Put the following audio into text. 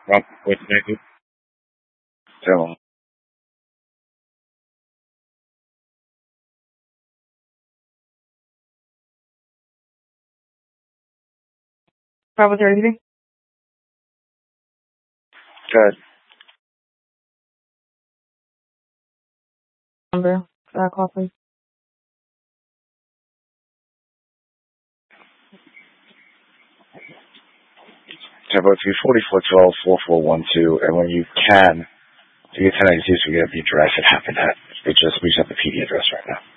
Wait, thank you. Tell them. Bravo 33. Good. Number. Call, please. Tempo 244124412, and when you can, to get 1096, we get the address it happened at. We just have the PD address right now.